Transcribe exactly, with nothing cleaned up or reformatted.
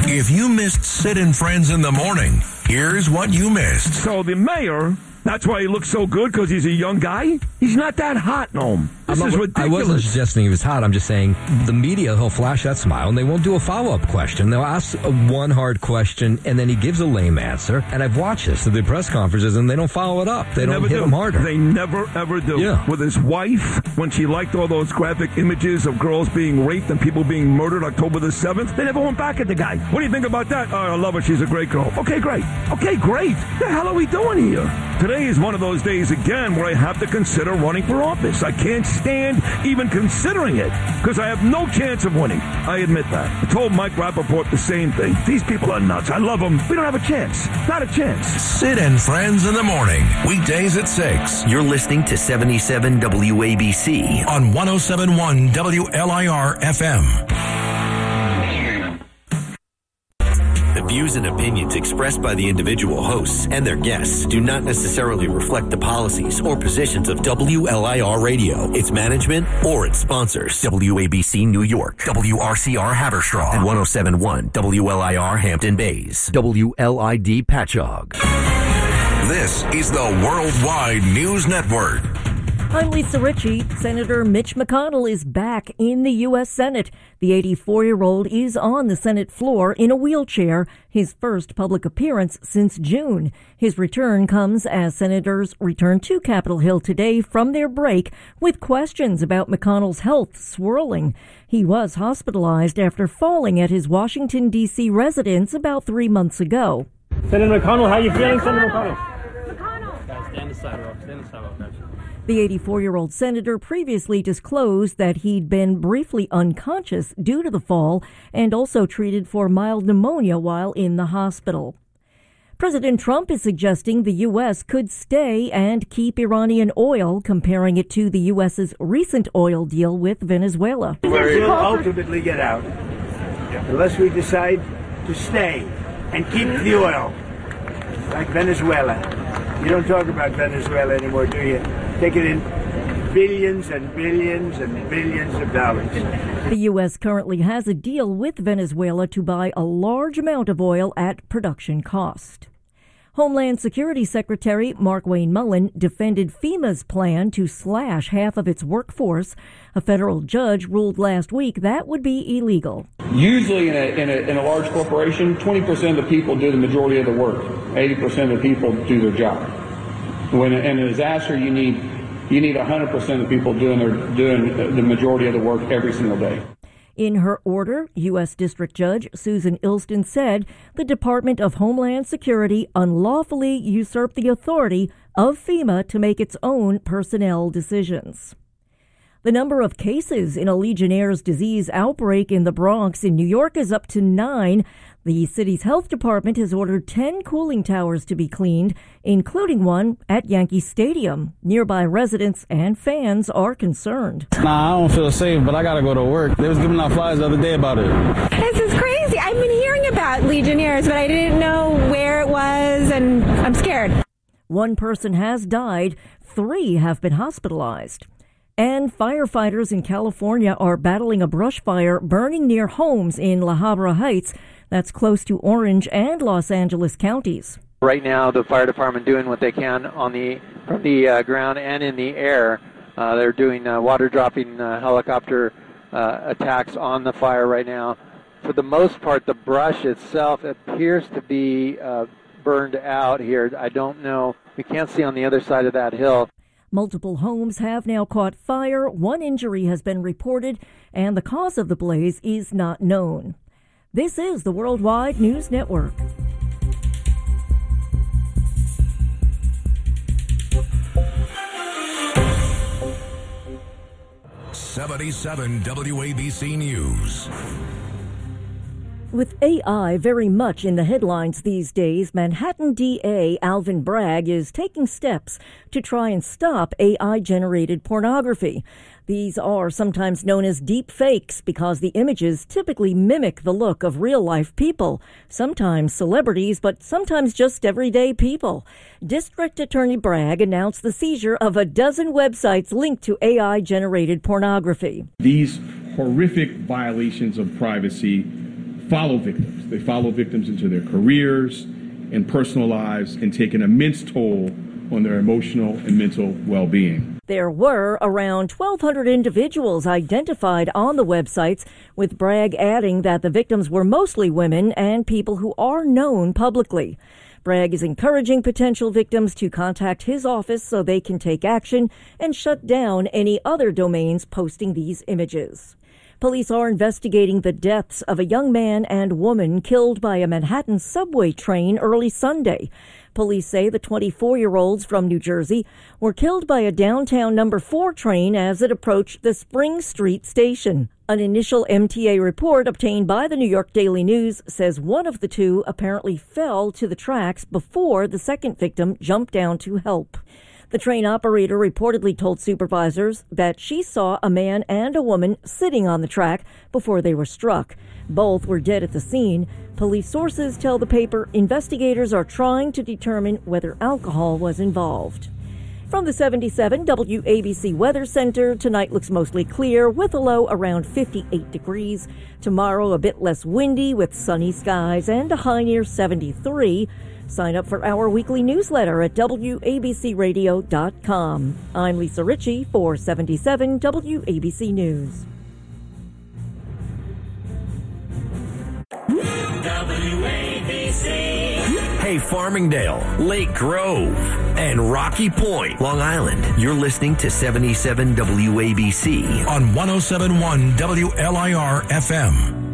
If you missed Sid and Friends in the Morning, here's what you missed. So the mayor, that's why he looks so good, because he's a young guy? He's not that hot, Noam. This I'm is not, ridiculous. I wasn't suggesting he was hot. I'm just saying the media, he'll flash that smile, and they won't do a follow-up question. They'll ask a one hard question, and then he gives a lame answer. And I've watched this at the press conferences, and they don't follow it up. They, They don't never hit do. him harder. They never, ever do. Yeah. With his wife, when she liked all those graphic images of girls being raped and people being murdered October the seventh, they never went back at the guy. What do you think about that? Oh, I love her. She's a great girl. Okay, great. Okay, great. What the hell are we doing here? Today is one of those days, again, where I have to consider running for office. I can't stand even considering it because I have no chance of winning. I admit that. I told Mike Rappaport the same thing. These people are nuts. I love them. We don't have a chance. Not a chance. Sid and Friends in the Morning, weekdays at six. You're listening to seventy-seven W A B C on one oh seven point one W L I R F M. The views and opinions expressed by the individual hosts and their guests do not necessarily reflect the policies or positions of W L I R Radio, its management, or its sponsors. W A B C New York, W R C R Haverstraw, and one oh seven point one W L I R Hampton Bays, W L I D Patchogue. This is the Worldwide News Network. I'm Lisa Ritchie. Senator Mitch McConnell is back in the U S. Senate. The eighty-four-year-old is on the Senate floor in a wheelchair, his first public appearance since June. His return comes as senators return to Capitol Hill today from their break with questions about McConnell's health swirling. He was hospitalized after falling at his Washington, D C residence about three months ago. Senator McConnell, how are you feeling, Senator McConnell? McConnell! Guys, stand aside, Rob. Stand aside, Rob. The eighty-four-year-old senator previously disclosed that he'd been briefly unconscious due to the fall and also treated for mild pneumonia while in the hospital. President Trump is suggesting the U S could stay and keep Iranian oil, comparing it to the U S's recent oil deal with Venezuela. We'll ultimately get out unless we decide to stay and keep the oil, like Venezuela. You don't talk about Venezuela anymore, do you? Take it in billions and billions and billions of dollars. The U S currently has a deal with Venezuela to buy a large amount of oil at production cost. Homeland Security Secretary Markwayne Mullin defended FEMA's plan to slash half of its workforce. A federal judge ruled last week that would be illegal. Usually in a, in a, in a large corporation, twenty percent of the people do the majority of the work. eighty percent of the people do their job. When in a disaster, you need you need one hundred percent of the people doing their doing the majority of the work every single day. In her order, U S. District Judge Susan Ilston said the Department of Homeland Security unlawfully usurped the authority of FEMA to make its own personnel decisions. The number of cases in a Legionnaire's disease outbreak in the Bronx in New York is up to nine. The city's health department has ordered ten cooling towers to be cleaned, including one at Yankee Stadium. Nearby residents and fans are concerned. Nah, I don't feel safe, but I gotta go to work. They was giving out flyers the other day about it. This is crazy. I've been hearing about Legionnaires, but I didn't know where it was, and I'm scared. One person has died. Three have been hospitalized. And firefighters in California are battling a brush fire burning near homes in La Habra Heights. That's close to Orange and Los Angeles counties. Right now, the fire department doing what they can on the from the uh, ground and in the air. Uh, they're doing uh, water dropping uh, helicopter uh, attacks on the fire right now. For the most part, the brush itself appears to be uh, burned out here. I don't know. We can't see on the other side of that hill. Multiple homes have now caught fire. One injury has been reported, and the cause of the blaze is not known. This is the Worldwide News Network. seventy-seven W A B C News. With A I very much in the headlines these days, Manhattan D A Alvin Bragg is taking steps to try and stop A I-generated pornography. These are sometimes known as deep fakes because the images typically mimic the look of real-life people, sometimes celebrities, but sometimes just everyday people. District Attorney Bragg announced the seizure of a dozen websites linked to A I-generated pornography. These horrific violations of privacy follow victims. They follow victims into their careers and personal lives and take an immense toll on their emotional and mental well-being. There were around twelve hundred individuals identified on the websites, with Bragg adding that the victims were mostly women and people who are known publicly. Bragg is encouraging potential victims to contact his office so they can take action and shut down any other domains posting these images. Police are investigating the deaths of a young man and woman killed by a Manhattan subway train early Sunday. Police say the twenty-four-year-olds from New Jersey were killed by a downtown number four train as it approached the Spring Street station. An initial M T A report obtained by the New York Daily News says one of the two apparently fell to the tracks before the second victim jumped down to help. The train operator reportedly told supervisors that she saw a man and a woman sitting on the track before they were struck. Both were dead at the scene. Police sources tell the paper investigators are trying to determine whether alcohol was involved. From the seventy-seven W A B C Weather Center, tonight looks mostly clear with a low around fifty-eight degrees. Tomorrow a bit less windy with sunny skies and a high near seventy-three. Sign up for our weekly newsletter at W A B C radio dot com. I'm Lisa Ritchie for seventy-seven W A B C News. W A B C. Hey, Farmingdale, Lake Grove, and Rocky Point, Long Island. You're listening to seventy-seven W A B C on one oh seven point one W L I R F M.